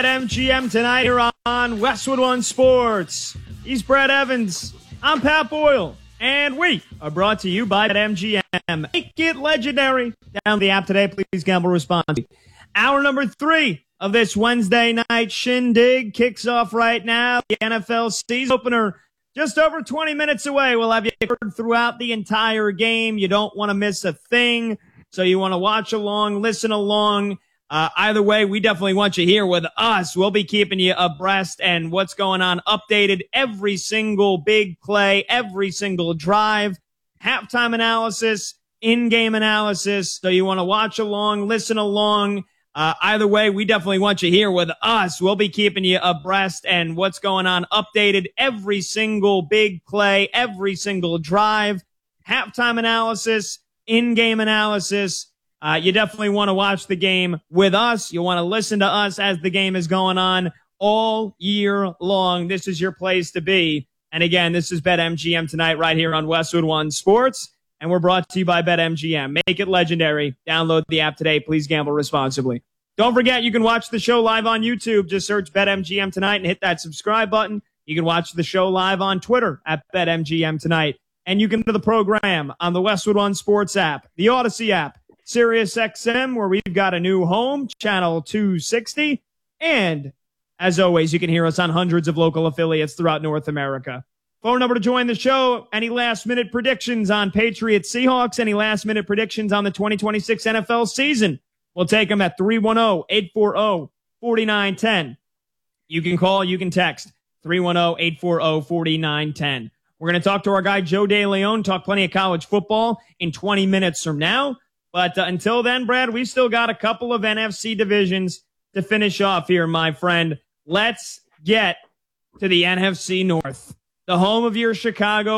MGM tonight here on Westwood One Sports. He's Brad Evans. I'm Pat Boyle. And we are brought to you by MGM. Make it legendary. Download the app today. Please gamble responsibly. Hour number 3 of this Wednesday night shindig kicks off right now. The NFL season opener just over 20 minutes away. We'll have you covered throughout the entire game. You don't want to miss a thing. So you want to watch along, listen along. Either way, we definitely want you here with us. We'll be keeping you abreast and what's going on, updated every single big play, every single drive, halftime analysis, in-game analysis. So you want to watch along, listen along. Either way, we definitely want you here with us. We'll be keeping you abreast and what's going on, updated every single big play, every single drive, halftime analysis, in-game analysis. You definitely want to watch the game with us. You want to listen to us as the game is going on all year long. This is your place to be. And again, this is BetMGM tonight right here on Westwood One Sports. And we're brought to you by BetMGM. Make it legendary. Download the app today. Please gamble responsibly. Don't forget, you can watch the show live on YouTube. Just search BetMGM tonight and hit that subscribe button. You can watch the show live on Twitter at BetMGM tonight. And you can go to the program on the Westwood One Sports app, the Odyssey app, SiriusXM, where we've got a new home, channel 260. And as always, you can hear us on hundreds of local affiliates throughout North America. Phone number to join the show. Any last-minute predictions on Patriots Seahawks? Any last-minute predictions on the 2026 NFL season? We'll take them at 310-840-4910. You can call, you can text 310-840-4910. We're going to talk to our guy Joe DeLeon, talk plenty of college football in 20 minutes from now. But until then, Brad, we've still got a couple of NFC divisions to finish off here, my friend. Let's get to the NFC North, the home of your Chicago.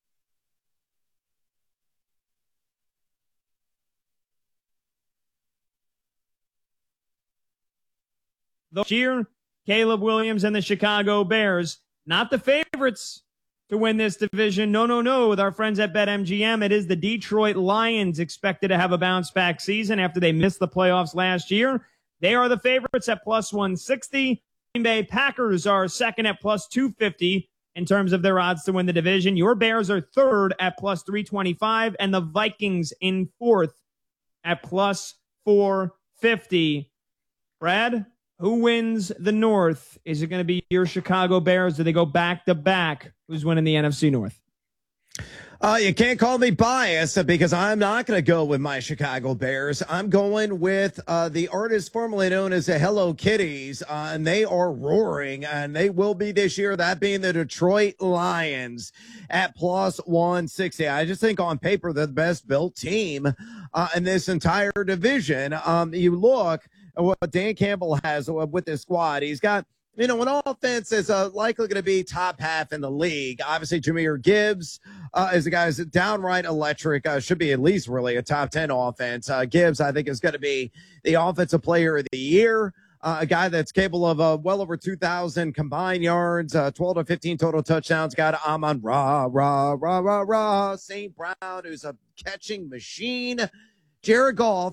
This year, Caleb Williams and the Chicago Bears, not the favorites to win this division. No. With our friends at BetMGM, it is the Detroit Lions expected to have a bounce-back season after they missed the playoffs last year. They are the favorites at plus 160. Green Bay Packers are second at plus 250 in terms of their odds to win the division. Your Bears are third at plus 325, and the Vikings in fourth at plus 450. Brad, who wins the North? Is it going to be your Chicago Bears? Do they go back-to-back? Who's winning the NFC North? You can't call me biased because I'm not going to go with my Chicago Bears. I'm going with the artist formerly known as the Hello Kitties, and they are roaring, and they will be this year, that being the Detroit Lions at plus 160. I just think on paper they're the best-built team in this entire division. You look at what Dan Campbell has with his squad. He's got, an offense is likely going to be top half in the league. Obviously, Jahmyr Gibbs is a guy who's downright electric. Should be at least really a top 10 offense. Gibbs, I think, is going to be the offensive player of the year. A guy that's capable of well over 2,000 combined yards, 12 to 15 total touchdowns. Got Amon-Ra St. Brown, who's a catching machine. Jared Goff